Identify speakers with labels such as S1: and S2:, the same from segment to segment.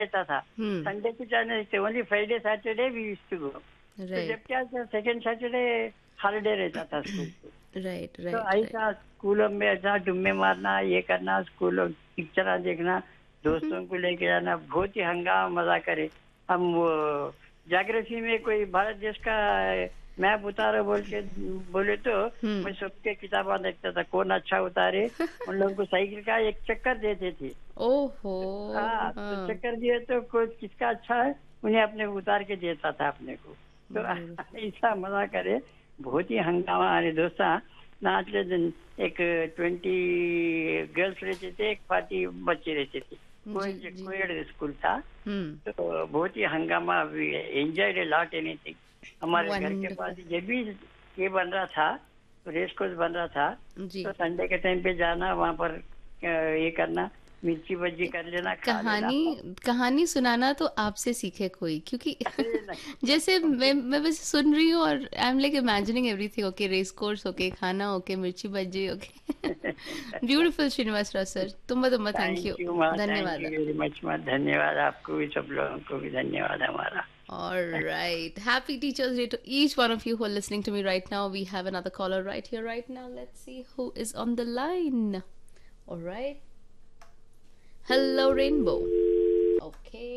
S1: रहता था। संडे को जाने देते, only Friday Saturday we used to go. तो जब क्या सेकंड सैटरडे हॉलिडे रहता था स्कूल को।
S2: राइट
S1: तो
S2: राइट
S1: ऐसा स्कूलों में ऐसा डुम्मे मारना, ये करना, स्कूलों पिक्चर देखना, दोस्तों को लेके जाना, बहुत ही हंगामा मजा करे। हम वो ज्योग्राफी में कोई भारत देश का मैप उतारो बोले तो मैं सबके किताबा देखता था, कौन अच्छा उतारे। उन लोगों को साइकिल का एक चक्कर देते थे।
S2: ओहो
S1: हाँ, तो चक्कर दिए तो कोई किसका अच्छा है उन्हें अपने उतार के देता था अपने को। तो ऐसा मजा करे, बहुत ही हंगामा। अरे दोस्ता नाचले दिन एक 20 गर्ल्स रहते थे, एक 40 बच्चे रहते थे। कोएड स्कूल था। तो बहुत ही हंगामा, एंजॉयड अ लॉट एनीथिंग। हमारे घर के पास जब भी ये बन रहा था, रेस कोर्स बन रहा था, तो संडे के टाइम पे जाना, वहाँ पर ये करना, मिर्ची बज्जी कर लेना,
S2: कहानी सुनाना तो आपसे सीखे कोई, क्योंकि जैसे मैं बस सुन रही हूँ और I am like imagining everything. Okay, race course, okay, खाना, ओके, मिर्ची बज्जी, okay. Beautiful Srinivas Rao sir, Tumba thank you, धन्यवाद।
S1: थैंक यू वेरी मच, धन्यवाद आपको भी, सब लोगों को भी धन्यवाद हमारा।
S2: All right. Happy Teachers Day to each one of you who are listening to me right now. We have another caller right here, right now. Let's see who is on the line. All right. Hello, Rainbow. Okay.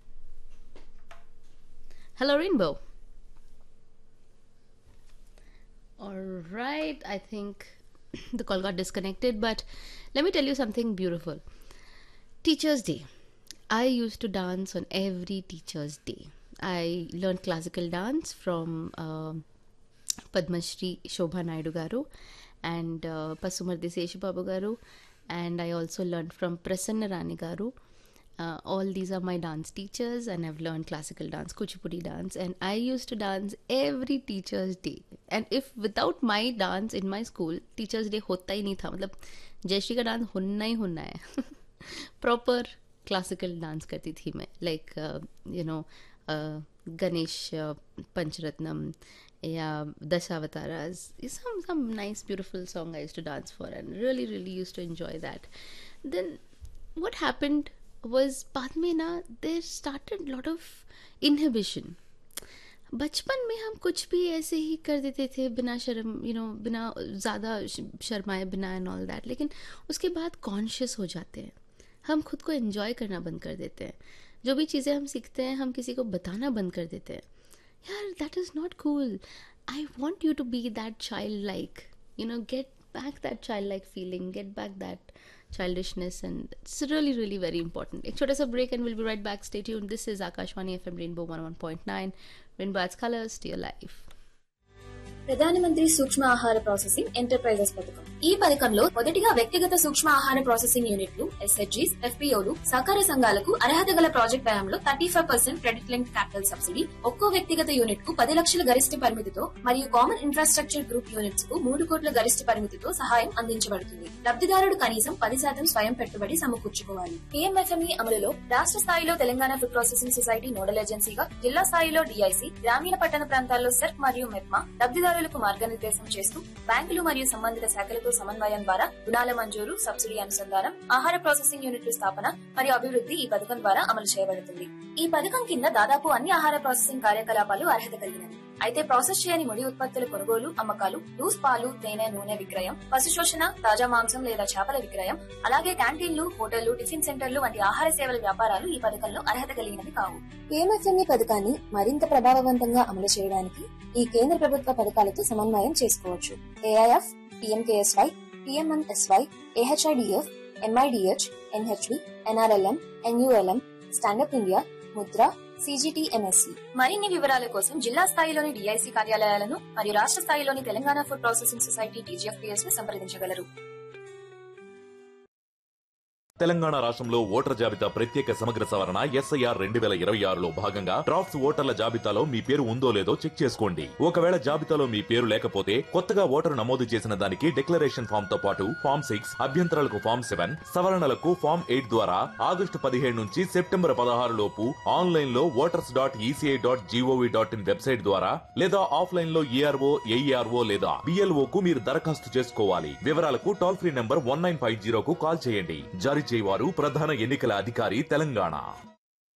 S2: Hello, Rainbow. All right. I think the call got disconnected, but let me tell you something beautiful. Teachers Day. I used to dance on every Teachers Day. I learned classical dance from Padma Shri Shobha Naidu garu and Pasumardi Seshu Babu garu, and I also learned from Prasanna Rani garu. All these are my dance teachers, and I've learned classical dance, Kuchipudi dance, and I used to dance every Teachers Day. And if without my dance in my school, Teachers Day hota hi nahi tha. मतलब जयश्री का dance होना ही होना है। Proper classical dance करती थी मैं, like you know Ganesh Pancharatnam या दशावतारास, some nice beautiful song I used to dance for and really used to enjoy that. Then what happened was बाद में ना there started lot of inhibition. बचपन में हम कुछ भी ऐसे ही कर देते थे बिना शर्म, बिना ज़्यादा शर्माए बिना एंड ऑल दैट, लेकिन उसके बाद कॉन्शियस हो जाते हैं, हम खुद को एंजॉय करना बंद कर देते हैं। जो भी चीज़ें हम सीखते हैं हम किसी को बताना बंद कर देते हैं। यार, that is not cool. I want you to be that child like, get back that child like feeling, get back that childishness, and it's really very important. एक छोटा सा break and we'll be right back. Stay tuned. This is Akashwani FM Rainbow 101.9. Rainbow adds colors to your life.
S3: ప్రధానమంత్రి సూక్ష్మ ఆహార processing enterprises పథకం. ఈ పథకంలో మొదటిగా వ్యక్తిగత సూక్ష్మ ఆహార ప్రాసెసింగ్ యూనిట్లు, ఎస్హెచ్జీస్, ఎఫ్పీఓలు, సహకార సంఘాలకు అర్హత గల ప్రాజెక్ట్ వ్యయంలో 35% క్రెడిట్ లింక్ క్యాపిటల్ సబ్సిడీ, ఒక్కో వ్యక్తిగత యూనిట్ కు 10 లక్షల గరిష్ట పరిమితితో మరియు కామన్ ఇన్ఫ్రాస్ట్రక్చర్ గ్రూప్ యూనిట్స్ కు 3 కోట్ల గరిష్ట పరిమితితో సహాయం అందించబడుతుంది. లబ్ధిదారుడు కనీసం 10% స్వయం పెట్టుబడి సమకూర్చుకోవాలి. పీఎంఎఫ్ఎంఈ అమలులో రాష్ట్ర స్థాయిలో Telangana food processing society nodal ఏజెన్సీగా, జిల్లా స్థాయిలో డిఐసి, గ్రామీణ పట్టణ ప్రాంతాల్లో సెర్క్ మరియు మెప్మా లబ్ధిదారులకు మార్గనిర్దేశం చేస్తూ బ్యాంకులు మరియు సంబంధిత శాఖలతో సమన్వయం ద్వారా రుణాల మంజూరు, సబ్సిడీ అనుసంధానం, ఆహార ప్రాసెసింగ్ యూనిట్ల స్థాపన మరియు అభివృద్ధి ఈ పథకం ద్వారా అమలు చేయబడుతుంది. ఈ పథకం కింద దాదాపు అన్ని ఆహార ప్రాసెసింగ్ కార్యకలాపాలు అర్హత కలిగినవి. అయితే ప్రాసెస్ చేయని ముడి ఉత్పత్తుల కొనుగోలు, అమ్మకాలు, లూస్ పాలు, తేనె, నూనె విక్రయం, పశు శోషణ, తాజా మాంసం లేదా చేపల విక్రయం, అలాగే క్యాంటీన్లు, హోటళ్లు, టిఫిన్ సెంటర్లు వంటి ఆహార సేవల వ్యాపారాలు ఈ పథకంలో అర్హత కలిగినవి కావు. పీఎంఎఫ్ఎంఈ పథకాన్ని మరింత ప్రభావవంతంగా అమలు చేయడానికి ఈ కేంద్ర ప్రభుత్వ పథకాలతో సమన్వయం చేసుకోవచ్చు. AIF, PMKSY, పీఎంఎన్ఎస్వై, AHIDF, MIDH, NHB, NRLM, NULM, stand up India, Mudra, CGTMSC. మరిన్ని వివరాల కోసం జిల్లా స్థాయిలోని డిఐసి కార్యాలయాలను మరియు రాష్ట్ర స్థాయిలోని Telangana food processing society TGFPS ను సంప్రదించగలరు.
S4: తెలంగాణ రాష్ట్రంలో ఓటర్ జాబితా ప్రత్యేక సమగ్ర సవరణ ఎస్ఐఆర్ 2026లో భాగంగా డ్రాఫ్ట్స్ ఓటర్ల జాబితాలో మీ పేరు ఉందో లేదో చెక్ చేసుకోండి. ఒకవేళ జాబితాలో మీ పేరు లేకపోతే కొత్తగా ఓటరు నమోదు చేసిన దానికి డిక్లరేషన్ ఫామ్ తో పాటు ఫామ్ 6, అభ్యంతరాలకు ఫామ్ 7, సవరణలకు ఫామ్ 8 ద్వారా ఆగస్టు 15 నుంచి సెప్టెంబర్ 16 లోపు ఆన్లైన్ లో voters.eci.gov.in వెబ్సైట్ ద్వారా లేదా ఆఫ్లైన్ లో ఏఆర్ఓ, ఏఈఆర్ఓ లేదా బిఎల్ఓ కు మీరు దరఖాస్తు చేసుకోవాలి. వివరాలకు టోల్ ఫ్రీ నంబర్ 1950 కు కాల్ చేయండి. జారీ చేయవారు ప్రధాన ఎన్నికల అధికారి తెలంగాణ.